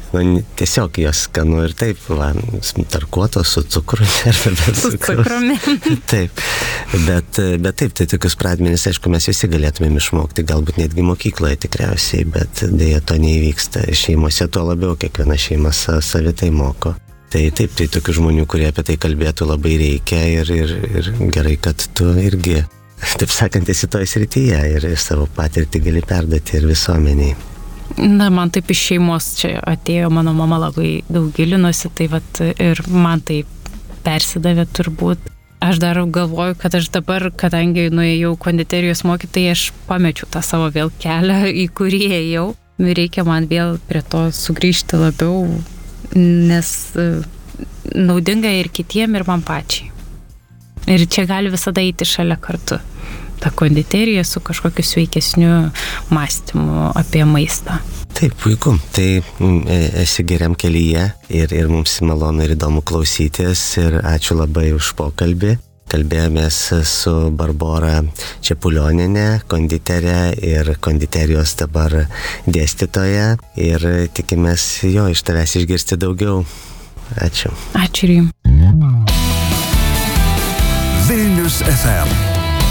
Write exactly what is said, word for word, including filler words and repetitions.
nu, tiesiog jos skanu ir taip, va, tarkuotos su cukrumi arba be Su cukrumi. Taip, bet, bet taip, tai tokius pradmenis, aišku, mes visi galėtumėm išmokti, galbūt netgi mokykloje tikriausiai, bet dėja to neįvyksta. Šeimose tuo labiau, kiekviena šeima savitai moko. Tai taip, tai tokių žmonių, kurie apie tai kalbėtų, labai reikia ir, ir, ir gerai, kad tu irgi, taip sakant, esi toje srityje ir savo patirtį gali perduoti ir visuomeniai. Na, man taip iš šeimos čia atėjo, mano mama labai daug gilinosi, tai vat ir man tai persidavė turbūt. Aš dar galvoju, kad aš dabar, kadangi nuėjau konditerijos mokyti, tai aš pamečiau tą savo vėl kelią, į kurį ėjau. Reikia man vėl prie to sugrįžti labiau, nes naudinga ir kitiem, ir man pačiai. Ir čia gali visada eiti šalia kartu. Ta konditerija su kažkokiu sveikesniu mąstymu apie maistą. Taip, puiku. Tai esi geriam kelyje ir, ir mums malonu ir įdomu klausytis ir ačiū labai už pokalbį. Kalbėjomės su Barbora Čepulionienė, konditerė ir konditerijos dabar dėstytoja ir tikimės jo iš tavęs išgirsti daugiau. Ačiū. Ačiū ir jums. Vilnius F M.